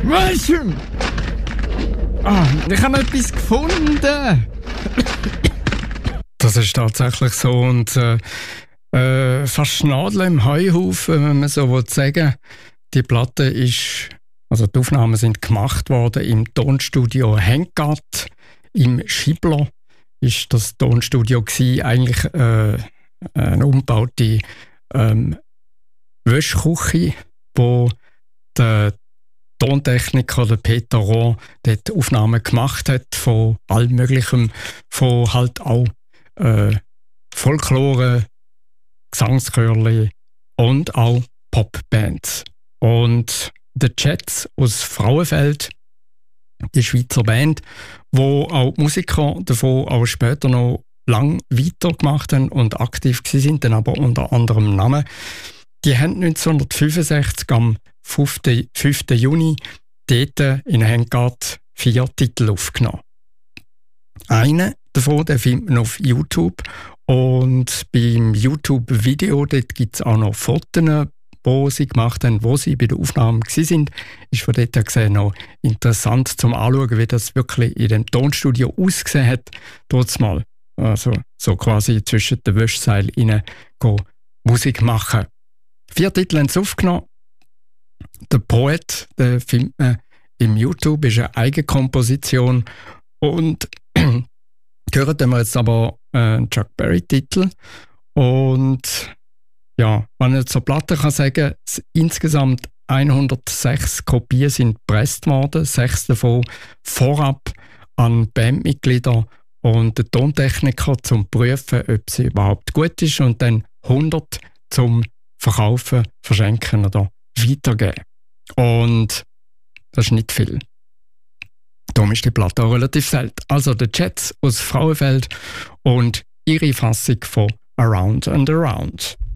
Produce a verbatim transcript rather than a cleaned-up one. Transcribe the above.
Ah, ich habe etwas gefunden. Das ist tatsächlich so und äh, äh, fast Nadel im Heuhaufen, wenn man so sagen will. Die Platte ist, also die Aufnahmen sind gemacht worden im Tonstudio Henkart im Schibler. Ist das Tonstudio gewesen, eigentlich äh, eine umgebaute ähm, Wäschküche, wo der Tontechniker, der Peter Rohr, dort Aufnahmen gemacht hat von allem Möglichem, von halt auch äh, Folklore, Gesangschörli und auch Popbands. Und The Jets aus Frauenfeld, die Schweizer Band, wo auch die Musiker davon auch später noch lang weitergemacht haben und aktiv sind, dann aber unter anderem Namen. Die haben neunzehnhundertfünfundsechzig am fünften Juni dort in Henkart vier Titel aufgenommen. Einen davon, den findet man auf YouTube und beim YouTube-Video gibt es auch noch Fotos, die sie gemacht haben, wo sie bei der Aufnahme waren. Ist von dort gesehen noch interessant zum Anschauen, wie das wirklich in dem Tonstudio ausgesehen hat. Dort mal, also so quasi zwischen den Wäschseilen rein Musik machen. Vier Titel haben sie aufgenommen. Der Poet, den findet man im YouTube, ist eine Eigenkomposition. Und hören wir jetzt aber einen Chuck Berry-Titel. Und ja, wenn ich zur Platte kann sagen, insgesamt hundertsechs Kopien sind gepresst worden, sechs davon vorab an Bandmitglieder und den Tontechniker zum Prüfen, ob sie überhaupt gut ist, und dann hundert zum Verkaufen, Verschenken oder Weitergeben. Und das ist nicht viel. Darum ist die Platte auch relativ selten. Also The Jets aus Frauenfeld und ihre Fassung von Around and Around.